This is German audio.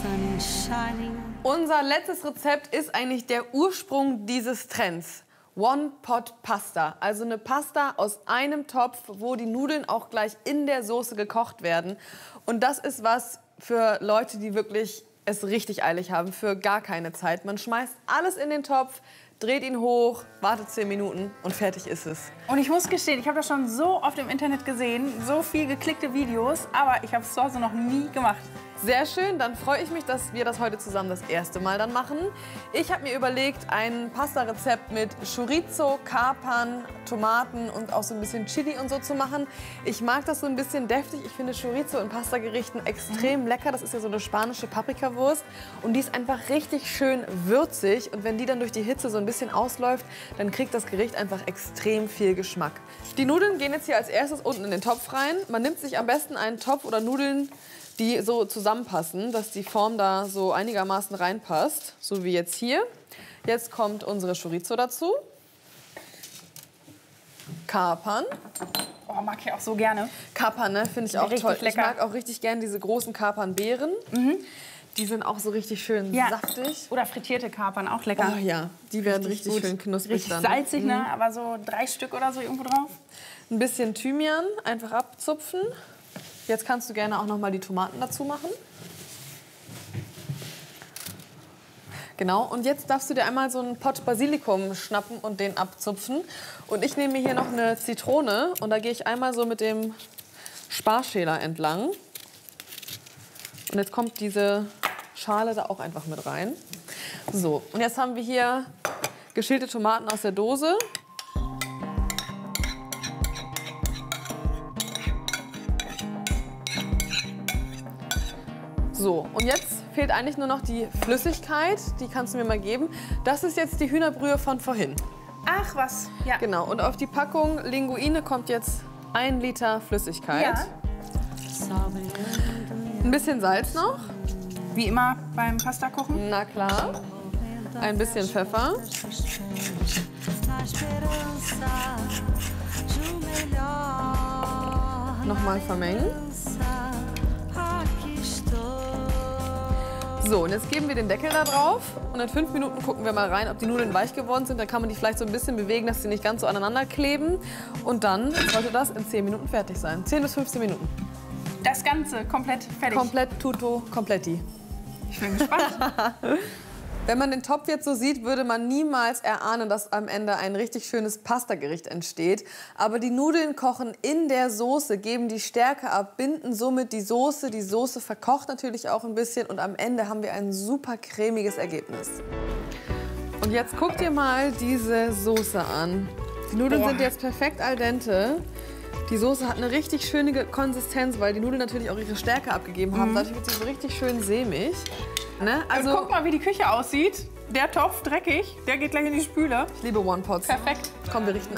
sun is shining. Unser letztes Rezept ist eigentlich der Ursprung dieses Trends. One-Pot-Pasta, also eine Pasta aus einem Topf, wo die Nudeln auch gleich in der Soße gekocht werden. Und das ist was für Leute, die wirklich es richtig eilig haben, für gar keine Zeit. Man schmeißt alles in den Topf, dreht ihn hoch, wartet 10 Minuten und fertig ist es. Und ich muss gestehen, ich habe das schon so oft im Internet gesehen, so viel geklickte Videos, aber ich habe es zu Hause noch nie gemacht. Sehr schön, dann freue ich mich, dass wir das heute zusammen das erste Mal dann machen. Ich habe mir überlegt, ein Pasta-Rezept mit Chorizo, Kapern, Tomaten und auch so ein bisschen Chili und so zu machen. Ich mag das so ein bisschen deftig. Ich finde Chorizo in Pastagerichten extrem lecker. Das ist ja so eine spanische Paprikawurst und die ist einfach richtig schön würzig. Und wenn die dann durch die Hitze so ein bisschen ausläuft, dann kriegt das Gericht einfach extrem viel Geschmack. Die Nudeln gehen jetzt hier als erstes unten in den Topf rein. Man nimmt sich am besten einen Topf oder Nudeln, die so zusammenpassen, dass die Form da so einigermaßen reinpasst, so wie jetzt hier. Jetzt kommt unsere Chorizo dazu. Kapern. Oh, mag ich auch so gerne. Kapern, ne, finde ich auch Richtig toll. lecker. Ich mag auch richtig gern diese großen Kapernbeeren. Die sind auch so richtig schön saftig. Oder frittierte Kapern, auch lecker. Oh ja, die werden richtig gut. schön knusprig Richtig dann. salzig, ne? Aber so 3 Stück oder so irgendwo drauf. Ein bisschen Thymian, einfach abzupfen. Jetzt kannst du gerne auch noch mal die Tomaten dazu machen. Genau, und jetzt darfst du dir einmal so einen Pott Basilikum schnappen und den abzupfen. Und ich nehme mir hier noch eine Zitrone und da gehe ich einmal so mit dem Sparschäler entlang. Und jetzt kommt diese Schale da auch einfach mit rein. So, und jetzt haben wir hier geschälte Tomaten aus der Dose. So, und jetzt fehlt eigentlich nur noch die Flüssigkeit. Die kannst du mir mal geben. Das ist jetzt die Hühnerbrühe von vorhin. Ach was, ja. Genau, und auf die Packung Linguine kommt jetzt 1 Liter Flüssigkeit. Ja. Ein bisschen Salz noch. Wie immer beim Pasta kochen. Na klar. Ein bisschen Pfeffer. Nochmal vermengen. So, und jetzt geben wir den Deckel da drauf und in 5 Minuten gucken wir mal rein, ob die Nudeln weich geworden sind. Dann kann man die vielleicht so ein bisschen bewegen, dass sie nicht ganz so aneinander kleben. Und dann sollte das in 10 Minuten fertig sein. 10 bis 15 Minuten. Das Ganze komplett fertig. Komplett tutto completti. Ich bin gespannt. Wenn man den Topf jetzt so sieht, würde man niemals erahnen, dass am Ende ein richtig schönes Pastagericht entsteht. Aber die Nudeln kochen in der Soße, geben die Stärke ab, binden somit die Soße. Die Soße verkocht natürlich auch ein bisschen und am Ende haben wir ein super cremiges Ergebnis. Und jetzt guck dir mal diese Soße an. Die Nudeln sind jetzt perfekt al dente. Die Soße hat eine richtig schöne Konsistenz, weil die Nudeln natürlich auch ihre Stärke abgegeben haben. Dadurch wird sie so richtig schön sämig. Ne? Also guck mal, wie die Küche aussieht. Der Topf dreckig, der geht gleich in die Spüle. Ich liebe One-Pots. Perfekt. Komm, wir richten